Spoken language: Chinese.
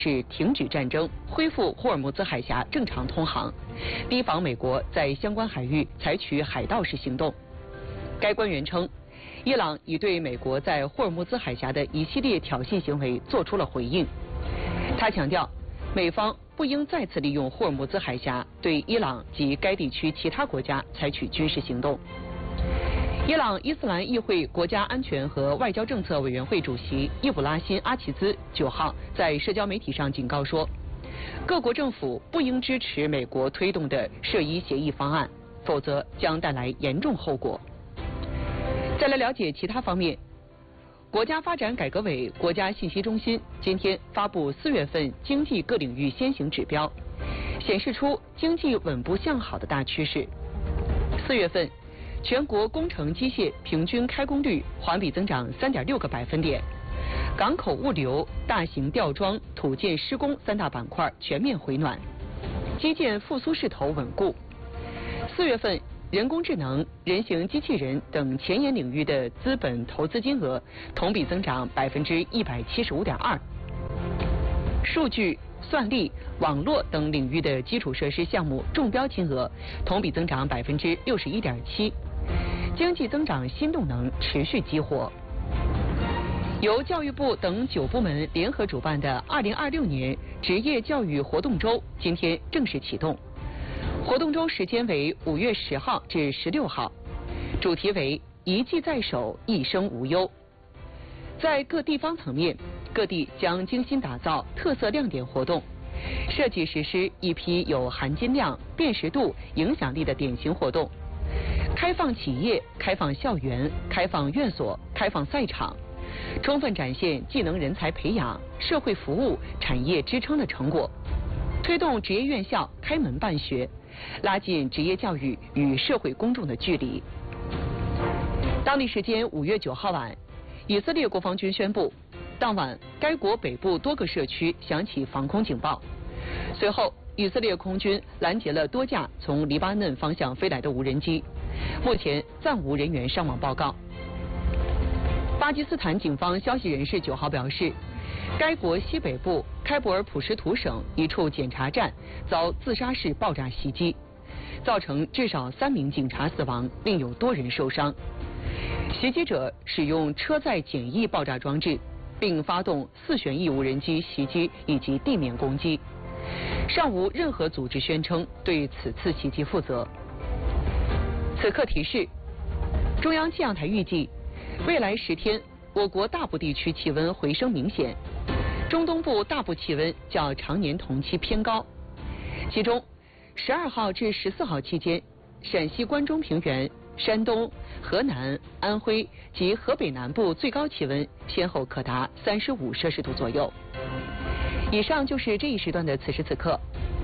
是停止战争，恢复霍尔木兹海峡正常通航，提防美国在相关海域采取海盗式行动。该官员称，伊朗已对美国在霍尔木兹海峡的一系列挑衅行为做出了回应。他强调，美方不应再次利用霍尔木兹海峡对伊朗及该地区其他国家采取军事行动。伊朗伊斯兰议会国家安全和外交政策委员会主席伊卜拉欣·阿齐兹9号在社交媒体上警告说，各国政府不应支持美国推动的涉伊协议方案，否则将带来严重后果。再来了解其他方面，国家发展改革委国家信息中心今天发布4月份经济各领域先行指标，显示出经济稳步向好的大趋势。4月份，全国工程机械平均开工率环比增长3.6个百分点，港口物流、大型吊装、土建施工3大板块全面回暖，基建复苏势头稳固。4月份，人工智能、人形机器人等前沿领域的资本投资金额同比增长175.2%，数据、算力、网络等领域的基础设施项目中标金额同比增长61.7%，经济增长新动能持续激活。由教育部等9部门联合主办的2026年职业教育活动周今天正式启动。活动周时间为5月10号至16号，主题为一技在手，一生无忧。在各地方层面，各地将精心打造特色亮点活动，设计实施一批有含金量、辨识度、影响力的典型活动，开放企业、开放校园、开放院所、开放赛场，充分展现技能人才培养、社会服务、产业支撑的成果，推动职业院校开门办学，拉近职业教育与社会公众的距离。当地时间5月9号晚，以色列国防军宣布，当晚该国北部多个社区响起防空警报。随后，以色列空军拦截了多架从黎巴嫩方向飞来的无人机，目前暂无人员伤亡报告。巴基斯坦警方消息人士9号表示，该国西北部开伯尔普什图省一处检查站遭自杀式爆炸袭击，造成至少3名警察死亡，另有多人受伤。袭击者使用车载简易爆炸装置，并发动4旋翼无人机袭击以及地面攻击，尚无任何组织宣称对此次袭击负责。此刻提示：中央气象台预计，未来10天，我国大部地区气温回升明显，中东部大部气温较常年同期偏高，其中12号至14号期间，陕西关中平原、山东、河南、安徽及河北南部最高气温先后可达35摄氏度左右。以上就是这一时段的此时此刻，